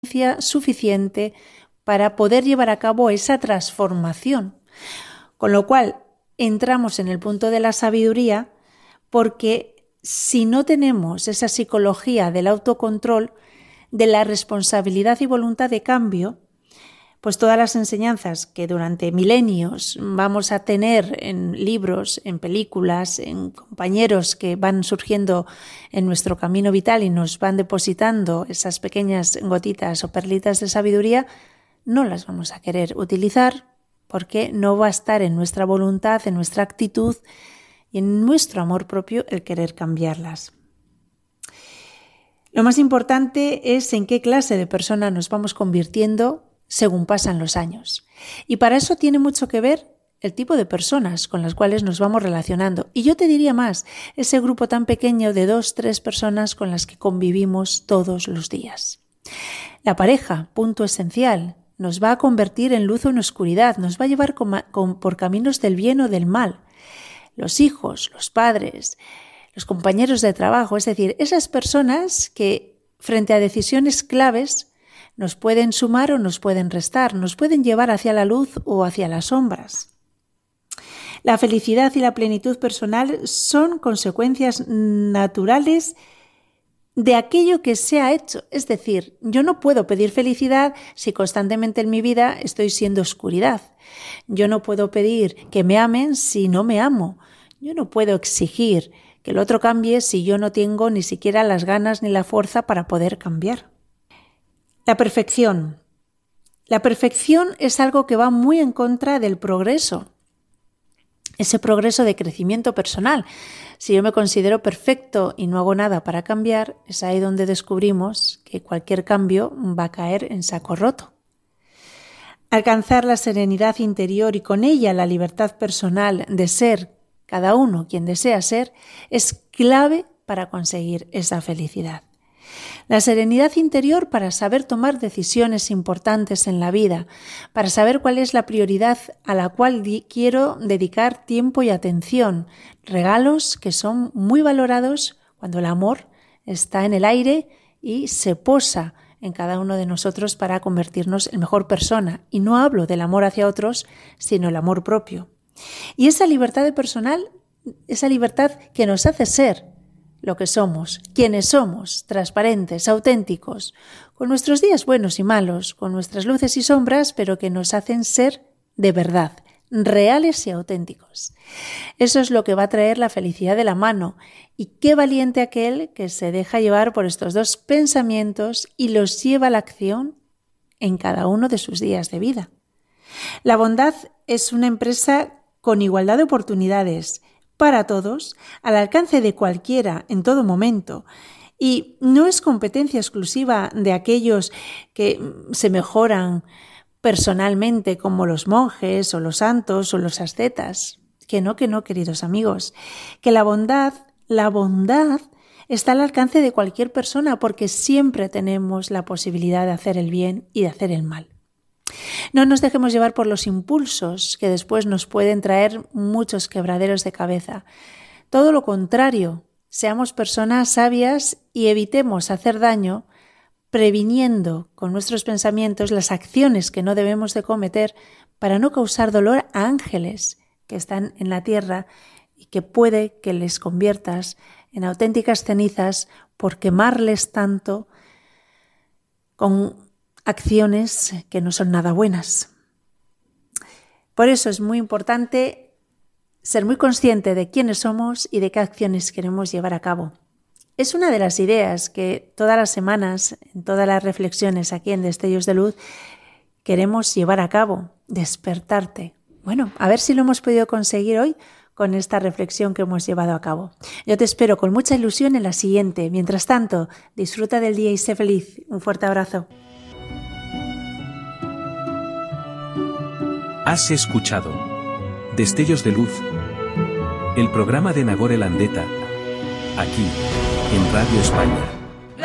suficiente para poder llevar a cabo esa transformación. Con lo cual, entramos en el punto de la sabiduría porque si no tenemos esa psicología del autocontrol, de la responsabilidad y voluntad de cambio, pues todas las enseñanzas que durante milenios vamos a tener en libros, en películas, en compañeros que van surgiendo en nuestro camino vital y nos van depositando esas pequeñas gotitas o perlitas de sabiduría, no las vamos a querer utilizar porque no va a estar en nuestra voluntad, en nuestra actitud y en nuestro amor propio el querer cambiarlas. Lo más importante es en qué clase de persona nos vamos convirtiendo según pasan los años. Y para eso tiene mucho que ver el tipo de personas con las cuales nos vamos relacionando. Y yo te diría más, ese grupo tan pequeño de 2-3 personas con las que convivimos todos los días. La pareja, punto esencial, nos va a convertir en luz o en oscuridad, nos va a llevar por caminos del bien o del mal. Los hijos, los padres, los compañeros de trabajo, es decir, esas personas que frente a decisiones claves nos pueden sumar o nos pueden restar, nos pueden llevar hacia la luz o hacia las sombras. La felicidad y la plenitud personal son consecuencias naturales de aquello que se ha hecho. Es decir, yo no puedo pedir felicidad si constantemente en mi vida estoy siendo oscuridad. Yo no puedo pedir que me amen si no me amo. Yo no puedo exigir que el otro cambie si yo no tengo ni siquiera las ganas ni la fuerza para poder cambiar. La perfección. La perfección es algo que va muy en contra del progreso. Ese progreso de crecimiento personal. Si yo me considero perfecto y no hago nada para cambiar, es ahí donde descubrimos que cualquier cambio va a caer en saco roto. Alcanzar la serenidad interior y con ella la libertad personal de ser cada uno quien desea ser es clave para conseguir esa felicidad. La serenidad interior para saber tomar decisiones importantes en la vida, para saber cuál es la prioridad a la cual quiero dedicar tiempo y atención, regalos que son muy valorados cuando el amor está en el aire y se posa en cada uno de nosotros para convertirnos en mejor persona. Y no hablo del amor hacia otros, sino el amor propio. Y esa libertad personal, esa libertad que nos hace ser lo que somos, quienes somos, transparentes, auténticos, con nuestros días buenos y malos, con nuestras luces y sombras, pero que nos hacen ser de verdad, reales y auténticos. Eso es lo que va a traer la felicidad de la mano. Y qué valiente aquel que se deja llevar por estos dos pensamientos y los lleva a la acción en cada uno de sus días de vida. La bondad es una empresa con igualdad de oportunidades para todos, al alcance de cualquiera, en todo momento. Y no es competencia exclusiva de aquellos que se mejoran personalmente, como los monjes o los santos o los ascetas. Que no, queridos amigos. Que la bondad está al alcance de cualquier persona porque siempre tenemos la posibilidad de hacer el bien y de hacer el mal. No nos dejemos llevar por los impulsos que después nos pueden traer muchos quebraderos de cabeza. Todo lo contrario, seamos personas sabias y evitemos hacer daño, previniendo con nuestros pensamientos las acciones que no debemos de cometer para no causar dolor a ángeles que están en la tierra y que puede que les conviertas en auténticas cenizas por quemarles tanto con acciones que no son nada buenas. Por eso es muy importante ser muy consciente de quiénes somos y de qué acciones queremos llevar a cabo. Es una de las ideas que todas las semanas, en todas las reflexiones aquí en Destellos de Luz, queremos llevar a cabo, despertarte. Bueno, a ver si lo hemos podido conseguir hoy con esta reflexión que hemos llevado a cabo. Yo te espero con mucha ilusión en la siguiente. Mientras tanto, disfruta del día y sé feliz. Un fuerte abrazo. Has escuchado Destellos de Luz, el programa de Nagore Landeta, aquí, en Radio España.